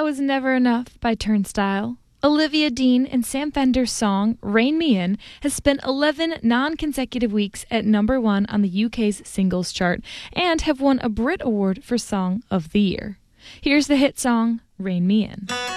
That was Never Enough by Turnstile. Olivia Dean and Sam Fender's song Rain Me In has spent 11 non-consecutive weeks at number 1 on the UK's singles chart and have won a Brit Award for Song of the Year. Here's the hit song Rain Me In.